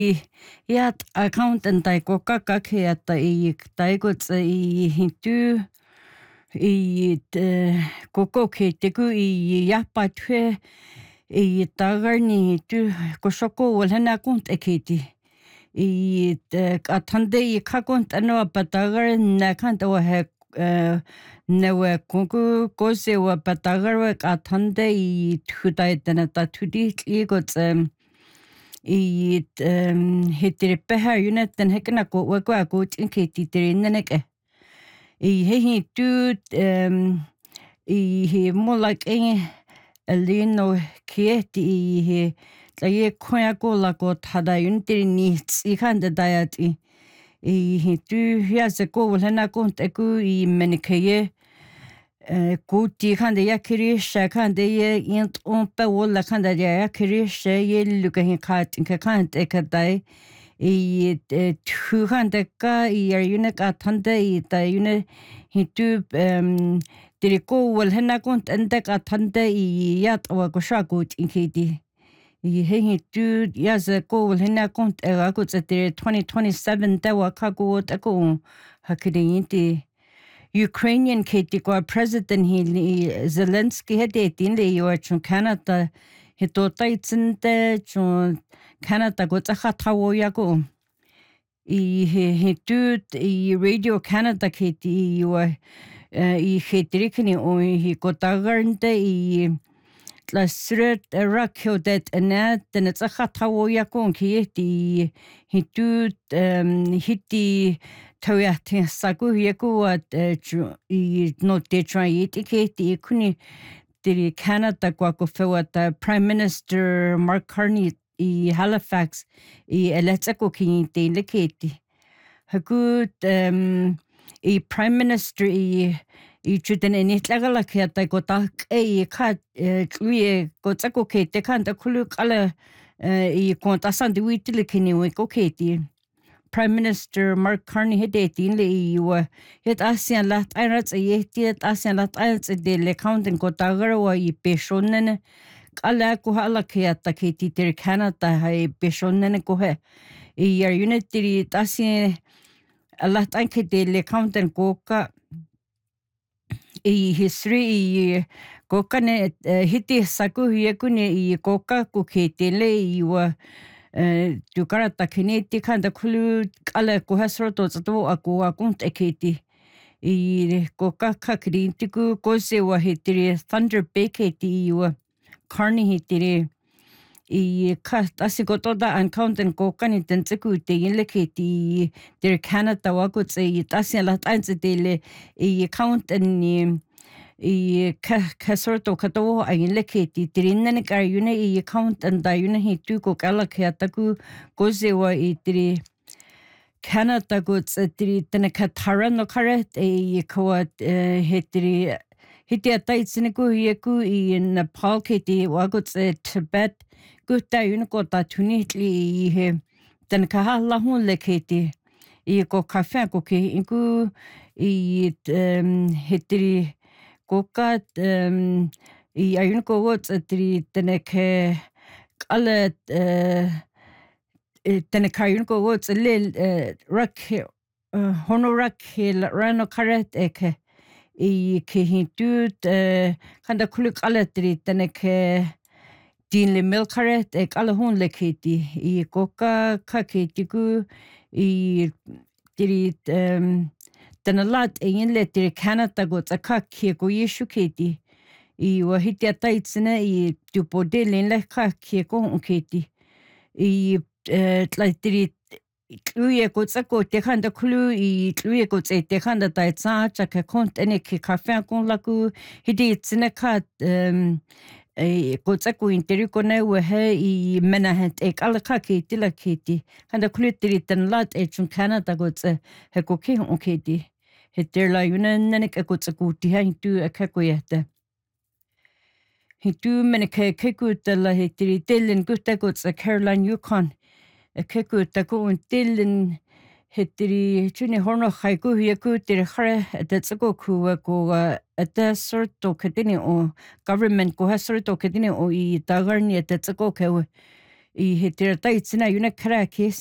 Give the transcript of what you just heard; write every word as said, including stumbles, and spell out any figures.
Iat accountant tai ko kakakhe ta I tai ko tsa I hintu I ko ko ke te ku I yapa tue I tagarni tu ko soko wala kunt ekiti I atande I kakont ano patagar na kanta wa he newe kunku kose wa patagar wa atande I tudai tana ta tudi I ko tsa I hetere peha unit den hekna ko wa ko ko tinketi tere neneke I he tu um I he more like a alino kieti I he tlaye koya ko la ko tada uniteri ni I khanda diet I he tu ya se ko wala ko te ku I menikaye Kuti khande yakiri sha khande ye int on pe wala khande yakiri sha ye luka hin khat in khante kadai I tu khande ka I yune ka thande I ta yune hitu um diriko wal hena kont ende ka thande I yat wa ko sha ko inkiti I he tu ya ze ko wal hena kont era ko tse twenty twenty-seven ta wa ka ko ta ko hakidinti Ukrainian Katie President he Zelensky had it in the U S Canada he thought it's in the Canada got a hatawo yago he he do the Radio Canada Katie you are he hetrikini o he got a garnte la sret rakyo that and that then it's a hatawo yago he he do um hiti Toyati sagu yaku at I not de try etiketi kuni the Canada kwako fewata Prime Minister Mark Carney I Halifax I eletako kini te leketi hagut um I Prime Minister I I chuten enitlagala kata ko ta e khat kluye ko tsako kete kanta khulu kala I kontasan de witile kini we ko keti Prime Minister Mark Carney had it in the uh yet ASEAN lat irats a yet ASEAN lat irats de le counting ko tagara I peshonen ala ko hala kiata kiti ter Canada hai peshonen ko he I unity ASEAN lat anke de le counting ko ka I history ko ka ne hiti saku yekune I ko ka ko ketele I wa tu karata kineti kanda kulu kala ko hasro to tso ako akont eketi I ko ka kakri tiku ko se wa hitri Thunder Bay keti wa Carney hitri I ka asikoto da accountant ko kan tentsiku te yele keti der Canada wa ko tse tasela tantse dele I accountant ni I kasorto kato ay leketi trinne kar yune I account and da yune hitu ko kala khataku goze wa itri Canada go tsri tene katara no kare e ko hetri hiti ataitsine ko yeku I Nepal keti wa go Tibet go ta yune ko ta tunitli he tene kahala hun leketi I ko kafe ko ke inku I hetri Kokat um I ayun ko what's at the teneke kala tenekayun ko what's a lil rak honorak rano karet eke I ke hintu kanda kuluk ala tri teneke din le mil karet ek ala hun leketi I koka kaketi ku I tri um Tana lat e yin letter Canada go tsaka ke go yeshu keti I wa hiti ataitsina I tu podelen le ka ke go keti I tlaitri tluye go tsako te khanda khulu I tluye go tse te khanda ta tsa chaka kont ene ke kafe kon la ku hiti tsina ka um e go tsako interi ko na we he I mena het ek ala ka keti la keti khanda khulu tri tan lat e chun Canada go tse he go ke on keti Heter la yuna nanek a gut a gut ha hintu a kakoyata. Hintu meneke kekuta la hetiri tellen gutta guts a Caroline Yukon. A kekuta go un tellen hetiri chuni horno haiku yakutir hare at the go ku go at the sort of kadini o government go has sort of kadini o I tagarni at the go ke i he tera taitsina yuna karake